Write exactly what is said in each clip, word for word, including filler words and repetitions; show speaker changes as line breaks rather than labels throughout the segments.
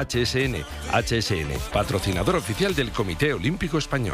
H S N. H S N, patrocinador oficial del Comité Olímpico Español.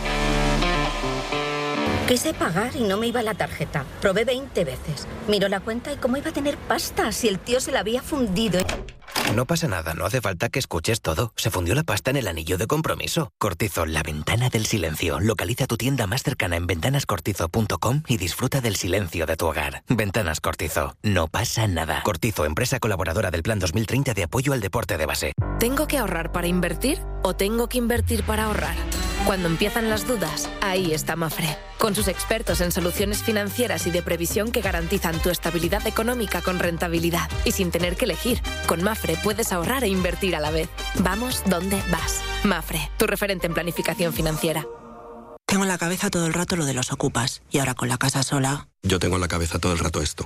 Quise pagar y no me iba la tarjeta. Probé veinte veces. Miró la cuenta y cómo iba a tener pasta si el tío se la había fundido.
No pasa nada, no hace falta que escuches todo. Se fundió la pasta en el anillo de compromiso. Cortizo, la ventana del silencio. Localiza tu tienda más cercana en ventanas cortizo punto com y disfruta del silencio de tu hogar. Ventanas Cortizo. No pasa nada. Cortizo, empresa colaboradora del Plan dos mil treinta de apoyo al deporte de base.
¿Tengo que ahorrar para invertir o tengo que invertir para ahorrar? Cuando empiezan las dudas, ahí está Mafre, con sus expertos en soluciones financieras y de previsión que garantizan tu estabilidad económica con rentabilidad y sin tener que elegir. Con Mafre puedes ahorrar e invertir a la vez. Vamos donde vas. Mafre, tu referente en planificación financiera.
Tengo en la cabeza todo el rato lo de los ocupas y ahora con la casa sola.
Yo tengo en la cabeza todo el rato esto.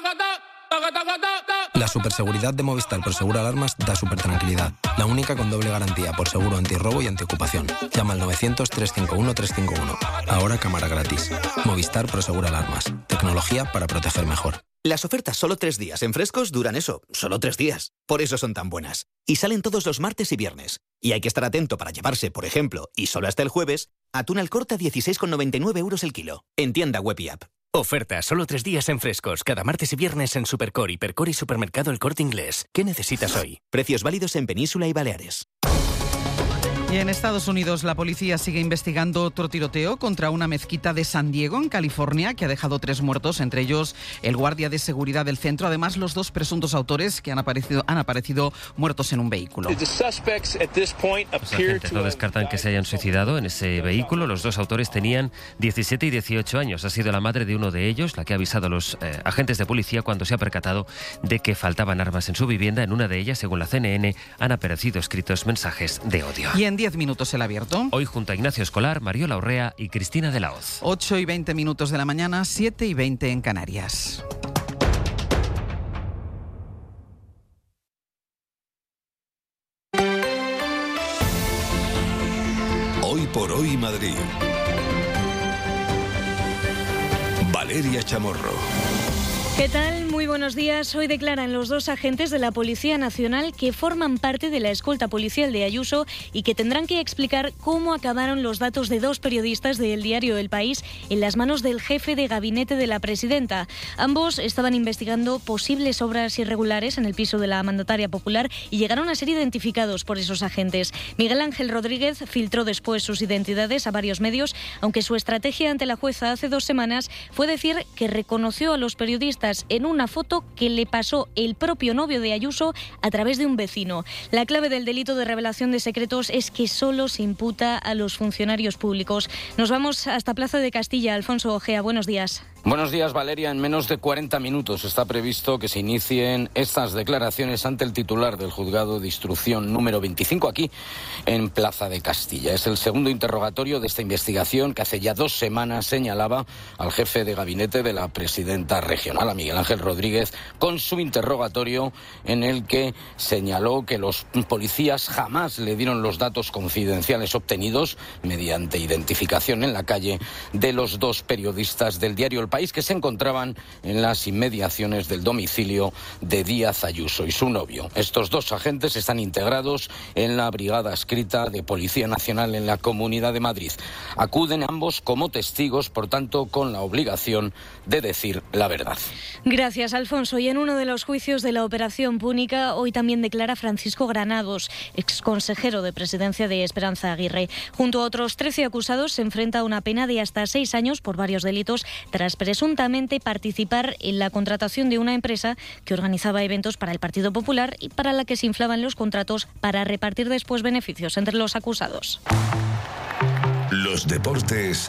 La superseguridad de Movistar por Seguro Alarmas da súper tranquilidad. La única con doble garantía por seguro antirrobo y antiocupación. Llama al novecientos, trescientos cincuenta y uno, trescientos cincuenta y uno. Ahora cámara gratis. Movistar por Seguro Alarmas. Tecnología para proteger mejor.
Las ofertas solo tres días en Frescos duran eso, solo tres días. Por eso son tan buenas. Y salen todos los martes y viernes. Y hay que estar atento para llevarse, por ejemplo, y solo hasta el jueves, atún al corte a dieciséis con noventa y nueve euros el kilo. En tienda web y app.
Oferta solo tres días en Frescos, cada martes y viernes en Supercore, Hipercore y Supermercado El Corte Inglés. ¿Qué necesitas hoy?
Precios válidos en Península y Baleares.
Y en Estados Unidos la policía sigue investigando otro tiroteo contra una mezquita de San Diego, en California, que ha dejado tres muertos, entre ellos el guardia de seguridad del centro. Además, los dos presuntos autores que han aparecido, han aparecido muertos en un vehículo.
Los agentes no descartan que se hayan suicidado en ese vehículo. Los dos autores tenían diecisiete y dieciocho años. Ha sido la madre de uno de ellos la que ha avisado a los eh, agentes de policía cuando se ha percatado de que faltaban armas en su vivienda. En una de ellas, según la C N N, han aparecido escritos mensajes de odio.
Y en diez minutos el abierto.
Hoy junto a Ignacio Escolar, Mariola Urrea y Cristina de la Hoz.
ocho y veinte minutos de la mañana, siete y veinte en Canarias.
Hoy por hoy Madrid. Valeria Chamorro.
¿Qué tal? Muy buenos días. Hoy declaran los dos agentes de la Policía Nacional que forman parte de la escolta policial de Ayuso y que tendrán que explicar cómo acabaron los datos de dos periodistas del diario El País en las manos del jefe de gabinete de la presidenta. Ambos estaban investigando posibles obras irregulares en el piso de la mandataria popular y llegaron a ser identificados por esos agentes. Miguel Ángel Rodríguez filtró después sus identidades a varios medios, aunque su estrategia ante la jueza hace dos semanas fue decir que reconoció a los periodistas en una foto que le pasó el propio novio de Ayuso a través de un vecino. La clave del delito de revelación de secretos es que solo se imputa a los funcionarios públicos. Nos vamos hasta Plaza de Castilla. Alfonso Ojea, buenos días.
Buenos días, Valeria. En menos de cuarenta minutos está previsto que se inicien estas declaraciones ante el titular del juzgado de instrucción número veinticinco aquí en Plaza de Castilla. Es el segundo interrogatorio de esta investigación que hace ya dos semanas señalaba al jefe de gabinete de la presidenta regional, a Miguel Ángel Rodríguez, con su interrogatorio en el que señaló que los policías jamás le dieron los datos confidenciales obtenidos mediante identificación en la calle de los dos periodistas del diario El País que se encontraban en las inmediaciones del domicilio de Díaz Ayuso y su novio. Estos dos agentes están integrados en la Brigada Adscrita de Policía Nacional en la Comunidad de Madrid. Acuden ambos como testigos, por tanto, con la obligación de decir la verdad.
Gracias, Alfonso. Y en uno de los juicios de la Operación Púnica, hoy también declara Francisco Granados, exconsejero de Presidencia de Esperanza Aguirre. Junto a otros trece acusados, se enfrenta a una pena de hasta seis años por varios delitos, tras presuntamente participar en la contratación de una empresa que organizaba eventos para el Partido Popular y para la que se inflaban los contratos para repartir después beneficios entre los acusados.
Los deportes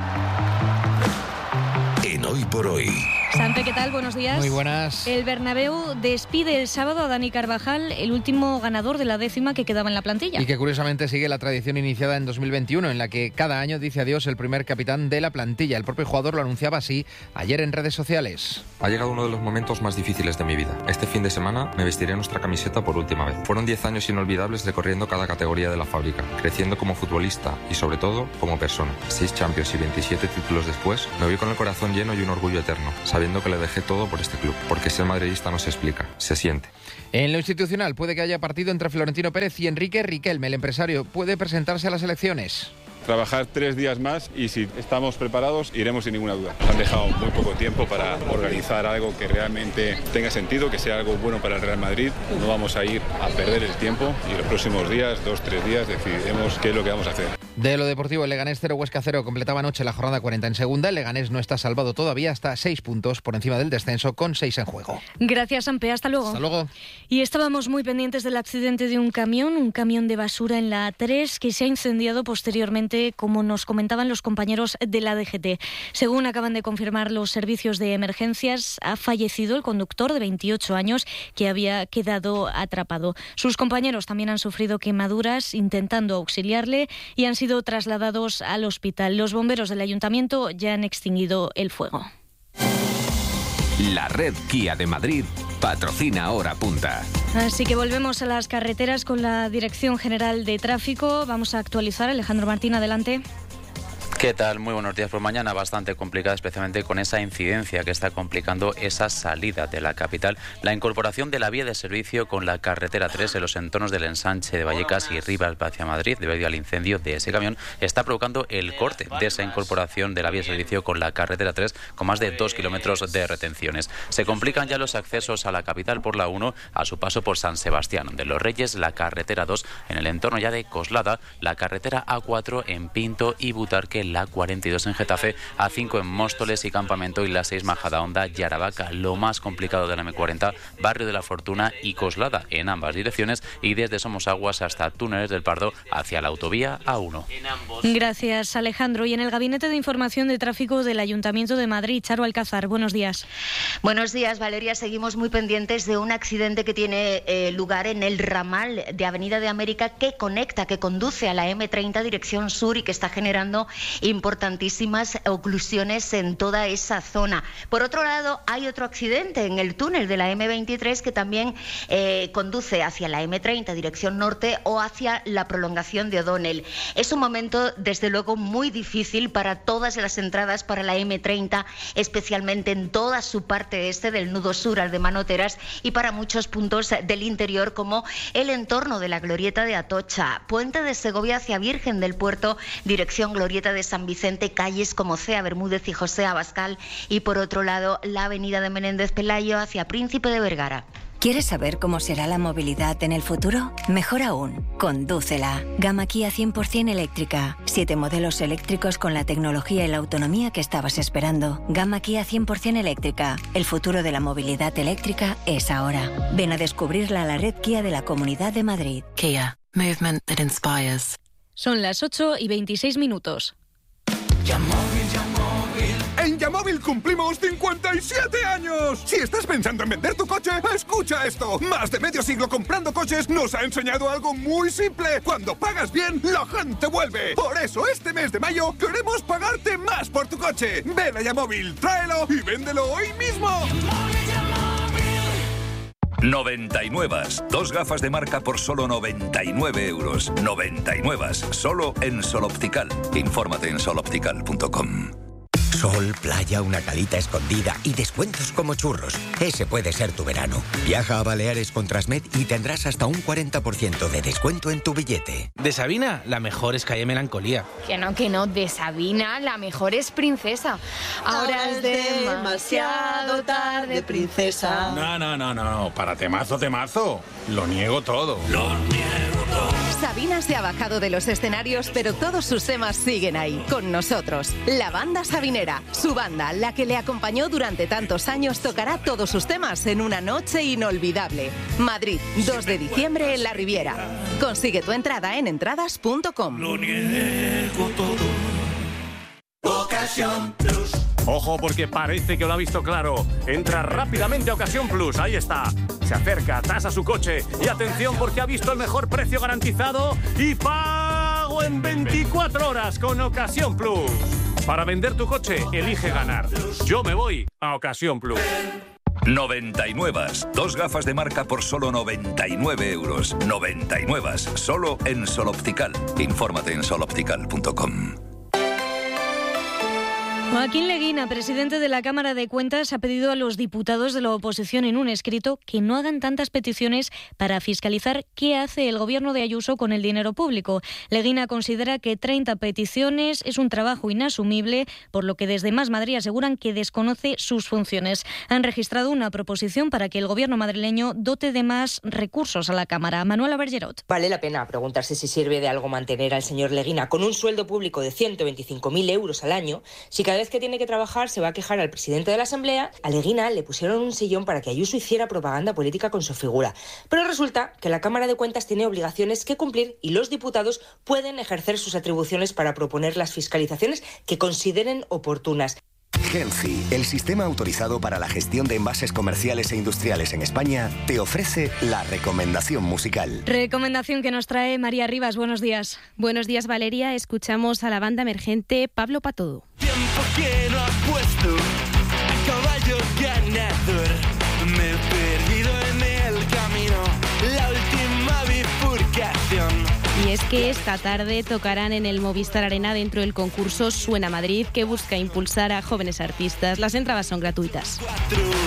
en Hoy por Hoy.
Sanpe, ¿qué tal? Buenos días.
Muy buenas.
El Bernabéu despide el sábado a Dani Carvajal, el último ganador de la décima que quedaba en la plantilla.
Y que curiosamente sigue la tradición iniciada en dos mil veintiuno, en la que cada año dice adiós el primer capitán de la plantilla. El propio jugador lo anunciaba así ayer en redes sociales.
Ha llegado uno de los momentos más difíciles de mi vida. Este fin de semana me vestiré nuestra camiseta por última vez. Fueron diez años inolvidables recorriendo cada categoría de la fábrica, creciendo como futbolista y sobre todo como persona. Seis Champions y veintisiete títulos después, me voy con el corazón lleno y un orgullo eterno. Sabía sabiendo que le dejé todo por este club, porque ser madridista no se explica, se siente.
En lo institucional puede que haya partido entre Florentino Pérez y Enrique Riquelme. El empresario puede presentarse a las elecciones.
Trabajar tres días más y si estamos preparados iremos sin ninguna duda. Han dejado muy poco tiempo para organizar algo que realmente tenga sentido, que sea algo bueno para el Real Madrid. No vamos a ir a perder el tiempo y los próximos días, dos, tres días, decidiremos qué es lo que vamos a hacer.
De lo deportivo, el Leganés cero, Huesca cero completaba anoche la jornada cuarenta en segunda. El Leganés no está salvado todavía, hasta seis puntos por encima del descenso con seis en juego.
Gracias, Ampe. Hasta luego.
Hasta luego.
Y estábamos muy pendientes del accidente de un camión, un camión de basura en la A tres que se ha incendiado posteriormente, como nos comentaban los compañeros de la D G T. Según acaban de confirmar los servicios de emergencias, ha fallecido el conductor de veintiocho años que había quedado atrapado. Sus compañeros también han sufrido quemaduras intentando auxiliarle y han sido trasladados al hospital. Los bomberos del ayuntamiento ya han extinguido el fuego.
La red Kia de Madrid patrocina Hora Punta.
Así que volvemos a las carreteras con la Dirección General de Tráfico. Vamos a actualizar. Alejandro Martín, adelante.
¿Qué tal? Muy buenos días. Por mañana bastante complicada, especialmente con esa incidencia que está complicando esa salida de la capital. La incorporación de la vía de servicio con la carretera tres en los entornos del ensanche de Vallecas y Rivas hacia Madrid, debido al incendio de ese camión, está provocando el corte de esa incorporación de la vía de servicio con la carretera tres, con más de dos kilómetros de retenciones. Se complican ya los accesos a la capital por la uno a su paso por San Sebastián de los Reyes, la carretera dos en el entorno ya de Coslada, la carretera A cuatro en Pinto y Butarque, la cuarenta y dos en Getafe, A cinco en Móstoles y Campamento y la seis Majadahonda y Aravaca. Lo más complicado de la eme cuarenta, Barrio de la Fortuna y Coslada en ambas direcciones y desde Somosaguas hasta Túneles del Pardo hacia la autovía A uno.
Gracias, Alejandro. Y en el Gabinete de Información de Tráfico del Ayuntamiento de Madrid, Charo Alcázar, buenos días.
Buenos días, Valeria. Seguimos muy pendientes de un accidente que tiene eh, lugar en el ramal de Avenida de América que conecta, que conduce a la eme treinta dirección sur y que está generando importantísimas oclusiones en toda esa zona. Por otro lado, hay otro accidente en el túnel de la eme veintitrés que también eh, conduce hacia la eme treinta dirección norte o hacia la prolongación de O'Donnell. Es un momento, desde luego, muy difícil para todas las entradas para la eme treinta, especialmente en toda su parte este del nudo sur al de Manoteras y para muchos puntos del interior como el entorno de la Glorieta de Atocha, Puente de Segovia hacia Virgen del Puerto, dirección Glorieta de San Vicente, calles como Cea Bermúdez y José Abascal y por otro lado la avenida de Menéndez Pelayo hacia Príncipe de Vergara.
¿Quieres saber cómo será la movilidad en el futuro? Mejor aún, condúcela. Gama Kia cien por ciento eléctrica. Siete modelos eléctricos con la tecnología y la autonomía que estabas esperando. Gama Kia cien por ciento eléctrica. El futuro de la movilidad eléctrica es ahora. Ven a descubrirla a la red Kia de la Comunidad de Madrid.
Kia. Movement that inspires.
Son las ocho y veintiséis minutos.
Yamóvil, Yamóvil. En Yamóvil cumplimos cincuenta y siete años. Si estás pensando en vender tu coche, escucha esto. Más de medio siglo comprando coches nos ha enseñado algo muy simple. Cuando pagas bien, la gente vuelve. Por eso este mes de mayo queremos pagarte más por tu coche. Ven a Yamóvil, tráelo y véndelo hoy mismo.
noventa y nueve. Dos gafas de marca por solo noventa y nueve euros. noventa y nueve. Solo en Sol Optical. Infórmate en sol optical punto com.
Sol, playa, una calita escondida y descuentos como churros. Ese puede ser tu verano. Viaja a Baleares con Transmed y tendrás hasta un cuarenta por ciento de descuento en tu billete.
De Sabina, la mejor es Calle Melancolía.
Que no, que no, de Sabina, la mejor es Princesa. Ahora, Ahora es demasiado tarde, Princesa.
No, no, no, no, para temazo, temazo. Lo niego todo. Lo niego todo.
Sabina se ha bajado de los escenarios, pero todos sus temas siguen ahí, con nosotros. La banda sabinera, su banda, la que le acompañó durante tantos años, tocará todos sus temas en una noche inolvidable. Madrid, dos de diciembre en la Riviera. Consigue tu entrada en entradas punto com.
Lo niego todo. Ocasión Plus.
Ojo, porque parece que lo ha visto claro. Entra rápidamente a Ocasión Plus, ahí está. Se acerca, tasa su coche y atención porque ha visto el mejor precio garantizado y pago en veinticuatro horas con Ocasión Plus. Para vender tu coche, elige ganar. Yo me voy a Ocasión Plus.
noventa y nueve. Dos gafas de marca por solo noventa y nueve euros. noventa y nueve. Solo en Sol Optical. Infórmate en sol optical punto com.
Joaquín Leguina, presidente de la Cámara de Cuentas, ha pedido a los diputados de la oposición en un escrito que no hagan tantas peticiones para fiscalizar qué hace el gobierno de Ayuso con el dinero público. Leguina considera que treinta peticiones es un trabajo inasumible, por lo que desde Más Madrid aseguran que desconoce sus funciones. Han registrado una proposición para que el gobierno madrileño dote de más recursos a la Cámara. Manuela Bergerot.
Vale la pena preguntarse si sirve de algo mantener al señor Leguina con un sueldo público de ciento veinticinco mil euros al año, si cada vez que tiene que trabajar se va a quejar al presidente de la Asamblea. A Leguina le pusieron un sillón para que Ayuso hiciera propaganda política con su figura. Pero resulta que la Cámara de Cuentas tiene obligaciones que cumplir y los diputados pueden ejercer sus atribuciones para proponer las fiscalizaciones que consideren oportunas.
Genci, el sistema autorizado para la gestión de envases comerciales e industriales en España, te ofrece la recomendación musical.
Recomendación que nos trae María Rivas. Buenos días.
Buenos días, Valeria. Escuchamos a la banda emergente Pablo Pa' Todo.
Tiempo que no apuesto a caballo ganador. Me he perdido en el camino, la última bifurcación.
Y es que esta tarde tocarán en el Movistar Arena dentro del concurso Suena Madrid, que busca impulsar a jóvenes artistas. Las entradas son gratuitas.